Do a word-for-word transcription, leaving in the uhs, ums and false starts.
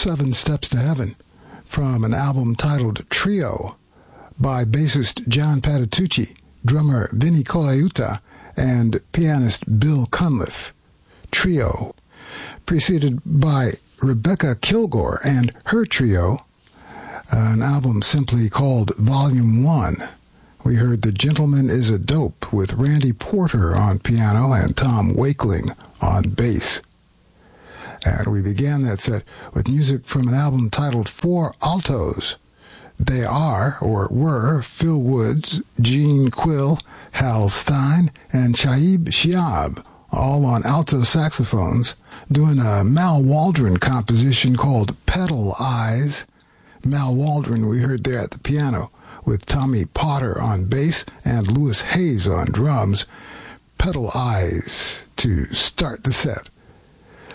Seven Steps to Heaven from an album titled Trio by bassist John Patitucci, drummer Vinny Colaiuta, and pianist Bill Cunliffe. Trio, preceded by Rebecca Kilgore and her trio, an album simply called Volume one. We heard The Gentleman is a Dope with Randy Porter on piano and Tom Wakeling on bass. And we began that set with music from an album titled Four Altos. They are, or were, Phil Woods, Gene Quill, Hal Stein, and Shaib Shiab, all on alto saxophones, doing a Mal Waldron composition called Pedal Eyes. Mal Waldron we heard there at the piano, with Tommy Potter on bass and Louis Hayes on drums. Pedal Eyes to start the set.